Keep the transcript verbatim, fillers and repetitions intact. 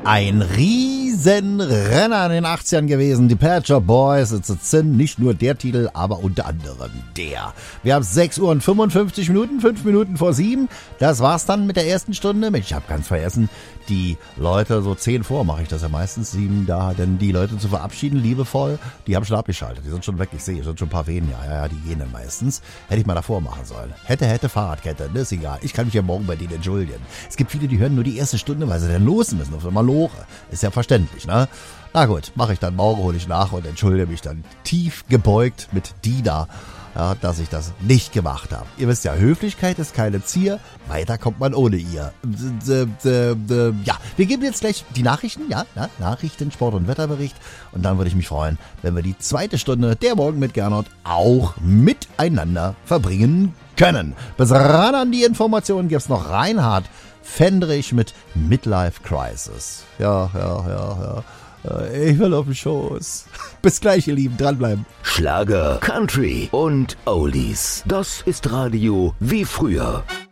Ein Riesenrenner in den achtzigern gewesen. Die Pet Shop Boys, es sind nicht nur der Titel, aber unter anderem der. Wir haben sechs Uhr und fünfundfünfzig Minuten, fünf Minuten vor sieben. Das war's dann mit der ersten Stunde. Mensch, ich habe ganz vergessen, die Leute, so zehn vor mache ich das ja meistens, sieben da, denn die Leute zu verabschieden, liebevoll, die haben schon abgeschaltet. Die sind schon weg, ich sehe, es sind schon ein paar weniger. Ja, ja, die gehen dann meistens. Hätte ich mal davor machen sollen. Hätte, hätte, Fahrradkette, das ist egal. Ich kann mich ja morgen bei denen entschuldigen. Es gibt viele, die hören nur die erste Stunde, weil sie dann los müssen, auf einmal Loche. Ist ja verständlich, ne? Na gut, mache ich dann morgen, hole ich nach und entschuldige mich dann tief gebeugt mit Dina, ja, dass ich das nicht gemacht habe. Ihr wisst ja, Höflichkeit ist keine Zier, weiter kommt man ohne ihr. Ja, wir geben jetzt gleich die Nachrichten, ja, ja, Nachrichten, Sport- und Wetterbericht und dann würde ich mich freuen, wenn wir die zweite Stunde der Morgen mit Gernot auch miteinander verbringen können. Bis ran an die Informationen gibt's noch Reinhard Fendrich mit Midlife Crisis. Ja, ja, ja, ja. Ich will auf den Schoß. Bis gleich, ihr Lieben. Dranbleiben. Schlager, Country und Oldies. Das ist Radio wie früher.